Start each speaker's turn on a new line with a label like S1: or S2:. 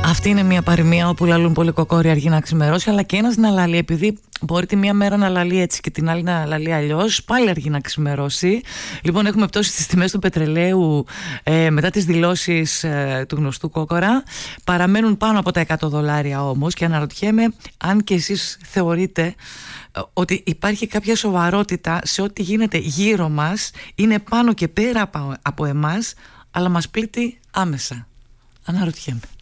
S1: Αυτή είναι μια παροιμία όπου λαλούν πολύ κοκόρι αργεί να ξημερώσει, αλλά και ένας να λαλεί, επειδή μπορεί τη μία μέρα να λαλεί έτσι και την άλλη να λαλεί αλλιώς, πάλι αργεί να ξημερώσει. Λοιπόν, έχουμε πτώσει στις τιμές του πετρελαίου μετά τις δηλώσεις του γνωστού κόκορα. Παραμένουν πάνω από τα $100 όμως, και αναρωτιέμαι αν και εσείς θεωρείτε ότι υπάρχει κάποια σοβαρότητα σε ό,τι γίνεται γύρω μας, είναι πάνω και πέρα από εμάς, αλλά μας πλήττει άμεσα. Αναρωτιέμαι.